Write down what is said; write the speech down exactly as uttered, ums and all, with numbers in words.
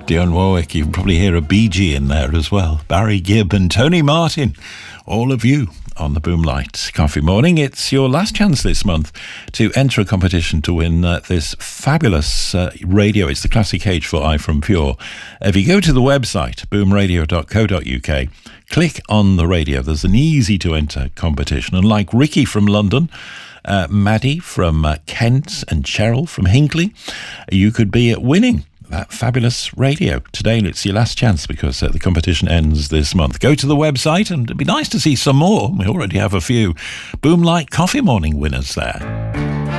Dionne Warwick, you can probably hear a Bee Gee in there as well. Barry Gibb and Tony Martin, all of you on the Boomlight Coffee Morning. It's your last chance this month to enter a competition to win uh, this fabulous uh, radio. It's the Classic H four i from Pure. If you go to the website, boom radio dot co dot uk, click on the radio. There's an easy to enter competition. And like Ricky from London, uh, Maddie from uh, Kent and Cheryl from Hinckley, you could be winning that fabulous radio. Today it's your last chance because uh, the competition ends this month. Go to the website and it'd be nice to see some more. We already have a few Boomlight Coffee Morning winners there.